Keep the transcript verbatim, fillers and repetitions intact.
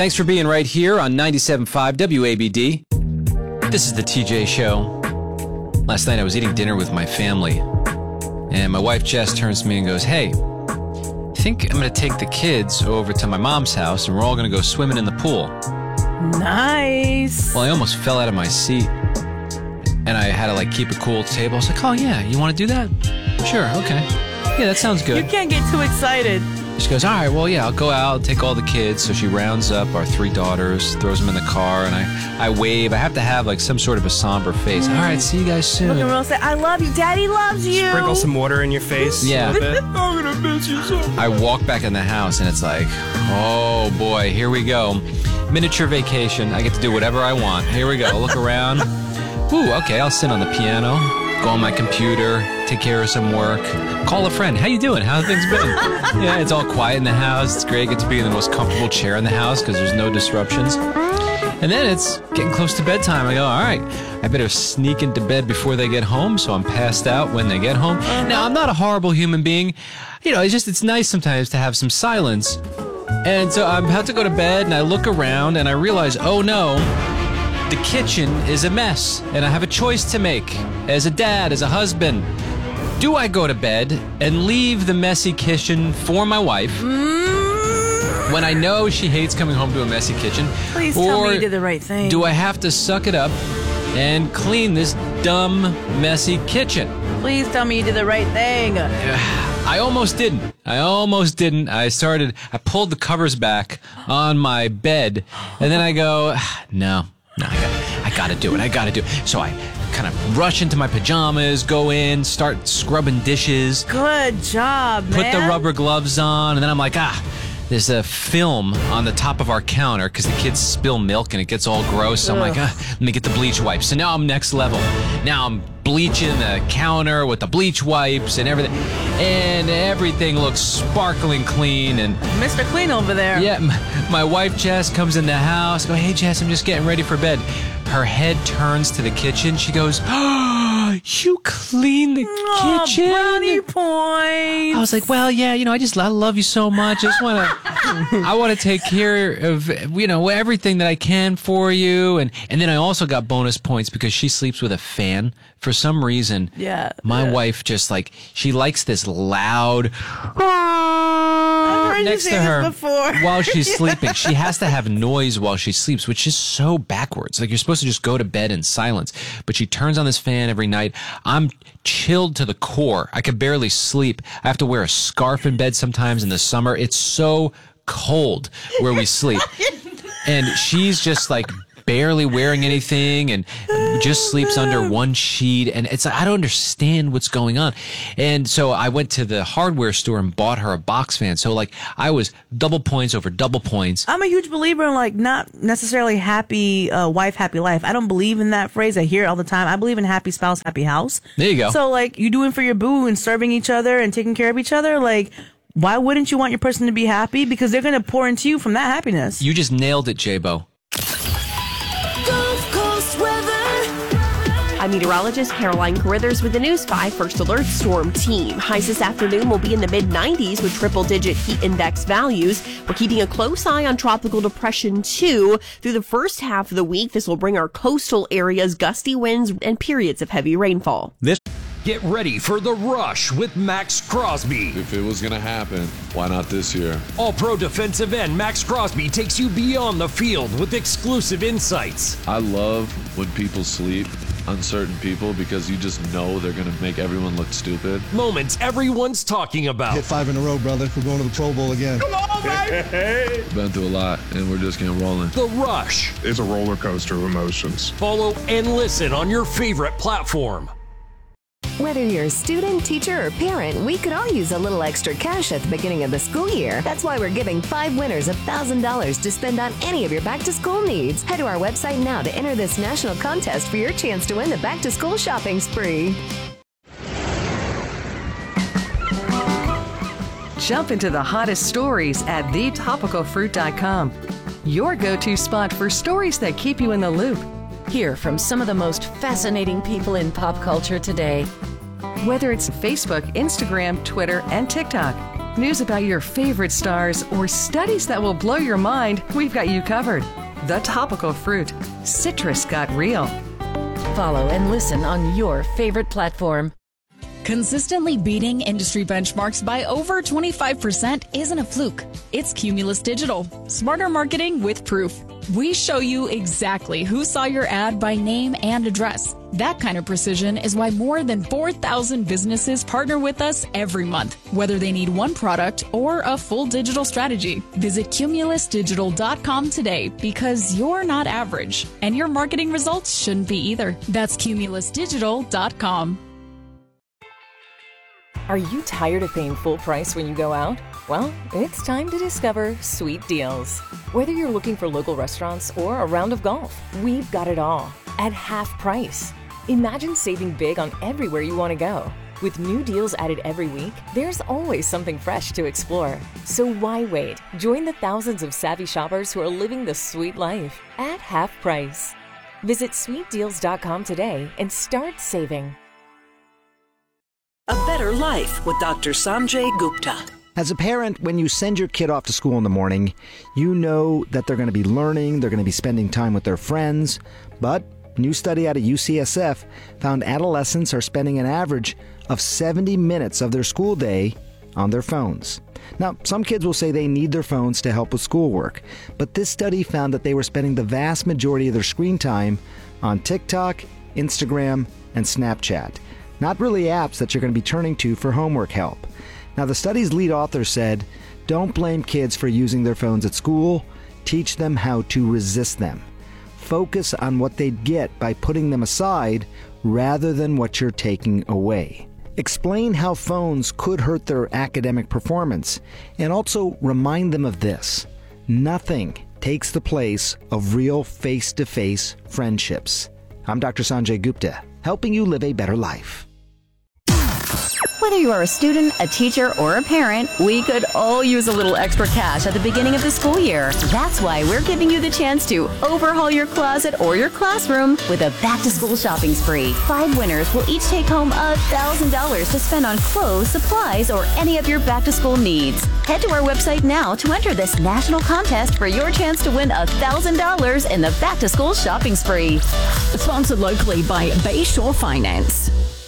Thanks for being right here on ninety-seven point five W A B D. This is the T J Show. Last night I was eating dinner with my family, and my wife Jess turns to me and goes, "Hey, I think I'm going to take the kids over to my mom's house, and we're all going to go swimming in the pool." Nice. Well, I almost fell out of my seat, and I had to like keep a cool table. I was like, "Oh yeah, you want to do that? Sure, okay. Yeah, that sounds good." You can't get too excited. She goes, "All right, well, yeah, I'll go out, take all the kids." So she rounds up our three daughters, throws them in the car, and I, I wave. I have to have like some sort of a somber face. Mm. All right, see you guys soon. Looking real sad. I love you. Daddy loves you. Sprinkle some water in your face. Yeah. A little bit. I'm gonna miss you so much. I walk back in the house, and it's like, oh boy, here we go. Miniature vacation. I get to do whatever I want. Here we go. Look around. Ooh, okay, I'll sit on the piano, go on my computer, take care of some work, call a friend. How you doing? How have things been? Yeah, it's all quiet in the house. It's great. I get to be in the most comfortable chair in the house because there's no disruptions. And then it's getting close to bedtime. I go, all right, I better sneak into bed before they get home so I'm passed out when they get home. Now, I'm not a horrible human being. You know, it's just, it's nice sometimes to have some silence. And so I'm about to go to bed, and I look around, and I realize, oh no, the kitchen is a mess, and I have a choice to make as a dad, as a husband. Do I go to bed and leave the messy kitchen for my wife mm. when I know she hates coming home to a messy kitchen? Please or tell me you did the right thing. Do I have to suck it up and clean this dumb, messy kitchen? Please tell me you did the right thing. I almost didn't. I almost didn't. I started, I pulled the covers back on my bed, and then I go, no, no, I got, I got to do it. I got to do it. So I kind of rush into my pajamas, go in, start scrubbing dishes. Good job, man. Put the rubber gloves on, and then I'm like, ah, there's a film on the top of our counter because the kids spill milk and it gets all gross. So I'm like, ah, let me get the bleach wipes. So now I'm next level. Now I'm bleaching the counter with the bleach wipes and everything. And everything looks sparkling clean. And Mister Clean over there. Yeah, my, my wife Jess comes in the house. I go, hey, Jess, I'm just getting ready for bed. Her head turns to the kitchen. She goes, oh, you clean the oh, kitchen? Brownie points. I was like, well, yeah, you know, I just I love you so much. I just want to, I want to take care of, you know, everything that I can for you. And, and then I also got bonus points because she sleeps with a fan. For some reason, yeah, my yeah. wife just like, she likes this loud I've heard next you to say her this before. while she's sleeping. She has to have noise while she sleeps, which is so backwards. Like, you're supposed to just go to bed in silence, but she turns on this fan every night. I'm chilled to the core. I could barely sleep. I have to wear a scarf in bed sometimes in the summer. It's so cold where we sleep. And she's just like barely wearing anything and just sleeps under one sheet. And it's, I don't understand what's going on. And so I went to the hardware store and bought her a box fan. So like, I was double points over double points. I'm a huge believer in like not necessarily happy uh, wife, happy life. I don't believe in that phrase. I hear it all the time. I believe in happy spouse, happy house. There you go. So like, you doing for your boo and serving each other and taking care of each other. Like, why wouldn't you want your person to be happy? Because they're going to pour into you from that happiness. You just nailed it, J-Bo. I'm meteorologist Caroline Carruthers with the News five First Alert Storm Team. Highs this afternoon will be in the mid nineties with triple-digit heat index values. We're keeping a close eye on Tropical Depression two. Through the first half of the week, this will bring our coastal areas gusty winds and periods of heavy rainfall. This Get ready for The Rush with Max Crosby. If it was going to happen, why not this year? All-pro defensive end Max Crosby takes you beyond the field with exclusive insights. I love when people sleep, uncertain people, because you just know they're going to make everyone look stupid. Moments everyone's talking about. Hit five in a row, brother. We're going to the Pro Bowl again. Come on, baby! Been through a lot, and we're just getting rolling. The Rush. It's a roller coaster of emotions. Follow and listen on your favorite platform. Whether you're a student, teacher, or parent, we could all use a little extra cash at the beginning of the school year. That's why we're giving five winners one thousand dollars to spend on any of your back-to-school needs. Head to our website now to enter this national contest for your chance to win the back-to-school shopping spree. Jump into the hottest stories at the topical fruit dot com. Your go-to spot for stories that keep you in the loop. Hear from some of the most fascinating people in pop culture today. Whether it's Facebook, Instagram, Twitter, and TikTok, News about your favorite stars or studies that will blow your mind, we've got you covered. The Topical Fruit. Citrus got real. Follow and listen on your favorite platform. Consistently beating industry benchmarks by over twenty-five percent isn't a fluke. It's Cumulus Digital. Smarter marketing with proof. We show you exactly who saw your ad by name and address. That kind of precision is why more than four thousand businesses partner with us every month, whether they need one product or a full digital strategy. Visit cumulus digital dot com today because you're not average, and your marketing results shouldn't be either. That's cumulus digital dot com. Are you tired of paying full price when you go out? Well, it's time to discover Sweet Deals. Whether you're looking for local restaurants or a round of golf, we've got it all at half price. Imagine saving big on everywhere you want to go. With new deals added every week, there's always something fresh to explore. So why wait? Join the thousands of savvy shoppers who are living the sweet life at half price. Visit sweet deals dot com today and start saving. A Better Life with Doctor Sanjay Gupta. As a parent, when you send your kid off to school in the morning, you know that they're going to be learning, they're going to be spending time with their friends. But a new study out of U C S F found adolescents are spending an average of seventy minutes of their school day on their phones. Now, some kids will say they need their phones to help with schoolwork, but this study found that they were spending the vast majority of their screen time on TikTok, Instagram, and Snapchat. Not really apps that you're going to be turning to for homework help. Now, the study's lead author said, don't blame kids for using their phones at school. Teach them how to resist them. Focus on what they'd get by putting them aside rather than what you're taking away. Explain how phones could hurt their academic performance, and also remind them of this. Nothing takes the place of real face-to-face friendships. I'm Doctor Sanjay Gupta, helping you live a better life. Whether you are a student, a teacher, or a parent, we could all use a little extra cash at the beginning of the school year. That's why we're giving you the chance to overhaul your closet or your classroom with a back-to-school shopping spree. Five winners will each take home one thousand dollars to spend on clothes, supplies, or any of your back-to-school needs. Head to our website now to enter this national contest for your chance to win one thousand dollars in the back-to-school shopping spree. Sponsored locally by Bayshore Finance.